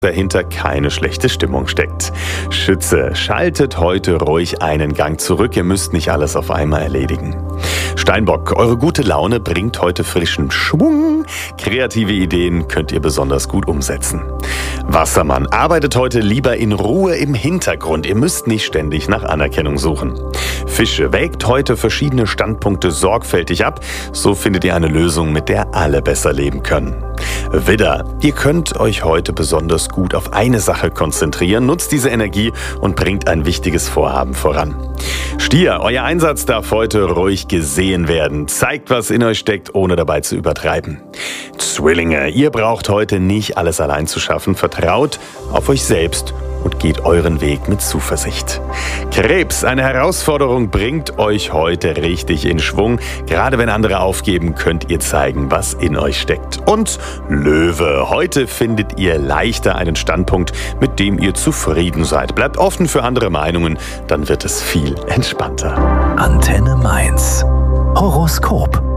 dahinter keine schlechte Stimmung steckt. Schütze, schaltet heute ruhig einen Gang zurück, ihr müsst nicht alles auf einmal erledigen. Steinbock, eure gute Laune bringt heute frischen Schwung. Kreative Ideen könnt ihr besonders gut umsetzen. Wassermann, arbeitet heute lieber in Ruhe im Hintergrund, ihr müsst nicht ständig nach Anerkennung suchen. Fische, wägt heute verschiedene Standpunkte sorgfältig ab, so findet ihr eine Lösung, mit der alle besser leben können. Widder, ihr könnt euch heute besonders gut auf eine Sache konzentrieren, nutzt diese Energie und bringt ein wichtiges Vorhaben voran. Stier, euer Einsatz darf heute ruhig gesehen werden. Zeigt, was in euch steckt, ohne dabei zu übertreiben. Zwillinge, ihr braucht heute nicht alles allein zu schaffen. Vertraut auf euch selbst und geht euren Weg mit Zuversicht. Krebs, eine Herausforderung bringt euch heute richtig in Schwung. Gerade wenn andere aufgeben, könnt ihr zeigen, was in euch steckt. Und Löwe, heute findet ihr leichter einen Standpunkt, mit dem ihr zufrieden seid. Bleibt offen für andere Meinungen, dann wird es viel entspannter. Antenne Mainz. Horoskop.